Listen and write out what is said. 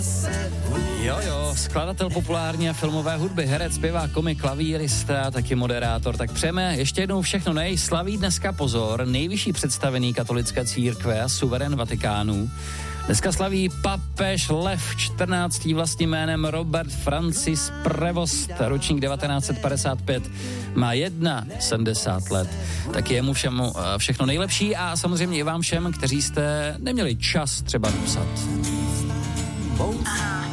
Jo, skladatel populární a filmové hudby, herec, zpěvák, komik, klavírista, taky moderátor. Tak přejeme ještě jednou všechno slaví dneska, pozor, nejvyšší představený katolické církve a suverén Vatikánu. Dneska slaví papež Lev 14. vlastním jménem Robert Francis Prevost, ročník 1955, má 71 let. Tak jemu všemu všechno nejlepší a samozřejmě i vám všem, kteří jste neměli čas třeba napsat.